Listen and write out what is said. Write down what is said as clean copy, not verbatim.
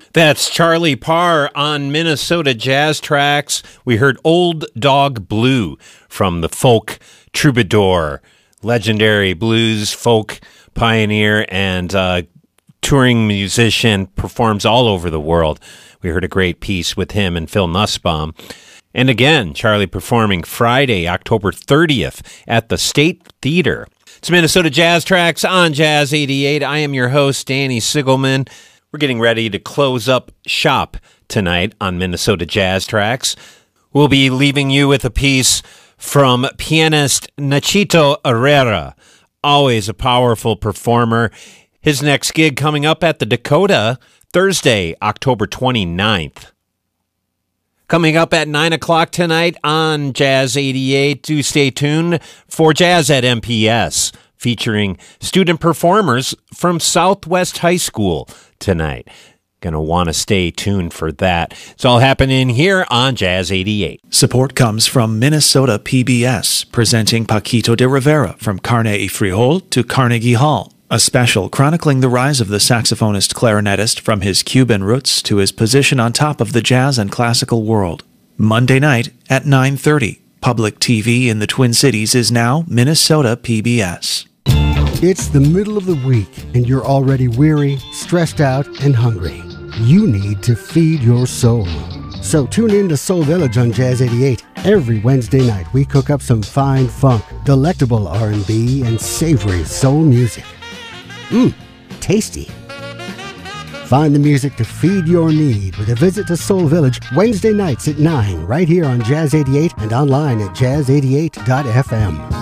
That's Charlie Parr on Minnesota Jazz Tracks. We heard Old Dog Blue from the folk troubadour, legendary blues folk pioneer and touring musician, performs all over the world. We heard a great piece with him and Phil Nussbaum. And again, Charlie performing Friday, October 30th at the State Theater. It's Minnesota Jazz Tracks on Jazz 88. I am your host, Danny Sigelman. We're getting ready to close up shop tonight on Minnesota Jazz Tracks. We'll be leaving you with a piece from pianist Nachito Herrera, always a powerful performer. His next gig coming up at the Dakota, Thursday, October 29th. Coming up at 9 o'clock tonight on Jazz 88, do stay tuned for Jazz at MPS, featuring student performers from Southwest High School tonight. Gonna want to stay tuned for that. It's all happening here on Jazz 88. Support comes from Minnesota PBS, presenting Paquito de Rivera from Carne y Frijol to Carnegie Hall. A special chronicling the rise of the saxophonist clarinetist from his Cuban roots to his position on top of the jazz and classical world. Monday night at 9:30. Public TV in the Twin Cities is now Minnesota PBS. It's the middle of the week, and you're already weary, stressed out, and hungry. You need to feed your soul. So tune in to Soul Village on Jazz 88. Every Wednesday night, we cook up some fine funk, delectable R&B, and savory soul music. Tasty. Find the music to feed your need with a visit to Soul Village Wednesday nights at 9, right here on Jazz 88 and online at jazz88.fm.